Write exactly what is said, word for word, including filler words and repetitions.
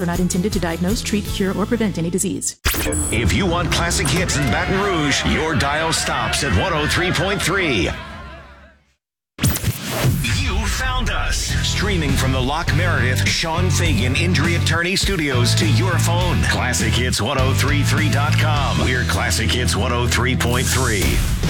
are not intended to diagnose, treat, cure, or prevent any disease. If you want classic hits in Baton Rouge, your dial stops at one oh three point three. You found us. Streaming from the Lock Meredith Sean Fagan Injury Attorney Studios to your phone. classic hits ten thirty-three dot com. We're Classic Hits one oh three point three.